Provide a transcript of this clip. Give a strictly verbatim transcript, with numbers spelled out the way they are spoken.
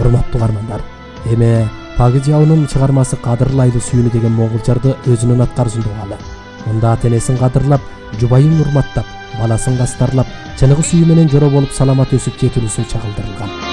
урматтуу угармандар, эми Пагыжаунун чыгармасы кадырлайды сүйүнү деген моңгол жарды өзүнүн аткарышын угалы. Мында ата энесин кадырлап, жубайын урматтап, баласын кастарлап, чыныгы сүйүү менен жоро болуп саламат өсүп жетилүүсү чагылдырылган.